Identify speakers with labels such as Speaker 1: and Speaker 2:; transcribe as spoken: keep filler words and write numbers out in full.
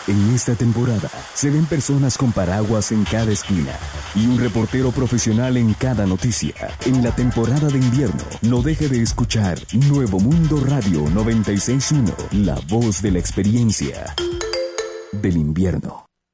Speaker 1: En esta temporada se ven personas con paraguas en cada esquina y un reportero profesional en cada noticia. En la temporada de invierno, no deje de escuchar Nuevo Mundo Radio noventa y seis punto uno, la voz de la experiencia del invierno.